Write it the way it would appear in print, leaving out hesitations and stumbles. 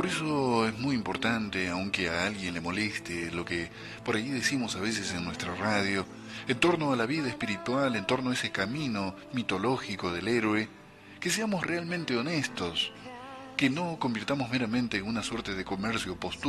Por eso es muy importante, aunque a alguien le moleste lo que por ahí decimos a veces en nuestra radio, en torno a la vida espiritual, en torno a ese camino mitológico del héroe, que seamos realmente honestos, que no convirtamos meramente en una suerte de comercio postal